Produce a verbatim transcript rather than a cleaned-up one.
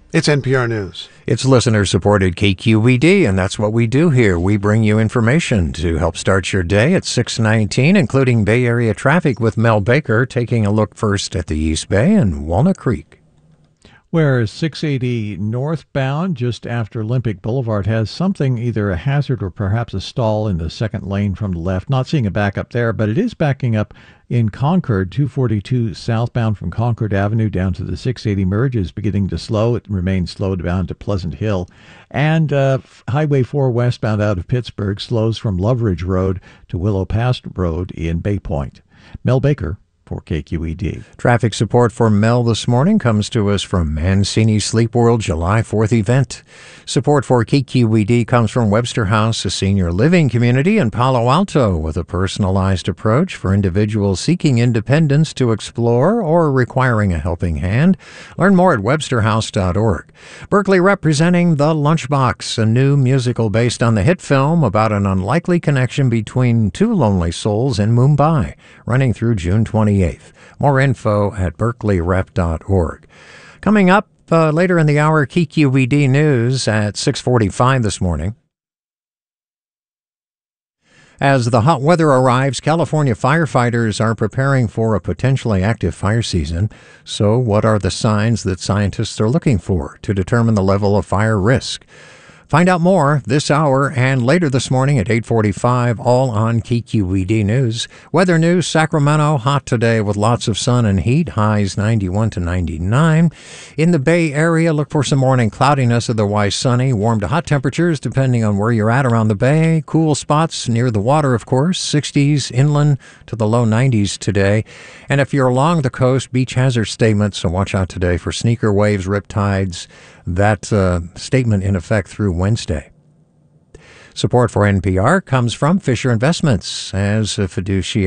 It's N P R News. It's listener-supported K Q E D, and that's what we do here. We bring you information to help start your day at six nineteen, including Bay Area traffic with Mel Baker, taking a look first at the East Bay and Walnut Creek. Where six eighty northbound, just after Olympic Boulevard, has something, either a hazard or perhaps a stall in the second lane from the left. Not seeing a backup there, but it is backing up in Concord. two forty-two southbound from Concord Avenue down to the six eighty merge is beginning to slow. It remains slowed down to Pleasant Hill. And uh, Highway four westbound out of Pittsburgh slows from Loveridge Road to Willow Pass Road in Bay Point. Mel Baker for K Q E D. Traffic support for Mel this morning comes to us from Mancini Sleep World July fourth event. Support for K Q E D comes from Webster House, a senior living community in Palo Alto with a personalized approach for individuals seeking independence to explore or requiring a helping hand. Learn more at webster house dot org. Berkeley representing The Lunchbox, a new musical based on the hit film about an unlikely connection between two lonely souls in Mumbai, running through June twenty-eighth. More info at berkeley rep dot org. Coming up uh, later in the hour, K Q E D News at six forty-five this morning. As the hot weather arrives, California firefighters are preparing for a potentially active fire season. So what are the signs that scientists are looking for to determine the level of fire risk? Find out more this hour and later this morning at eight forty-five, all on K Q E D News. Weather news: Sacramento, hot today with lots of sun and heat, highs ninety-one to ninety-nine. In the Bay Area, look for some morning cloudiness, otherwise sunny, warm to hot temperatures depending on where you're at around the Bay. Cool spots near the water, of course, sixties inland to the low nineties today. And if you're along the coast, beach hazard statement, so watch out today for sneaker waves, rip tides. That uh, statement in effect through Wednesday. Support for N P R comes from Fisher Investments as a fiduciary.